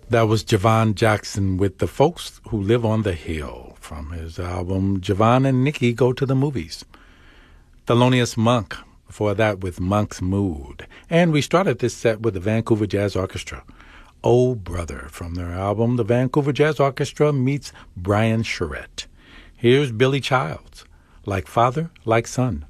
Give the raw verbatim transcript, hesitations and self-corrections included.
That was Javon Jackson with The Folks Who Live on the Hill from his album Javon and Nikki Go to the Movies. Thelonious Monk, before that with Monk's Mood. And we started this set with the Vancouver Jazz Orchestra. Oh Brother from their album The Vancouver Jazz Orchestra Meets Brian Charette. Here's Billy Childs, Like Father, Like Son.